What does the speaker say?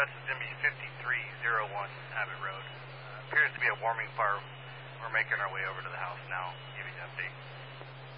address is going to be 5301 Abbott Road. Appears to be a warming fire. We're making our way over to the house now. Give you an update.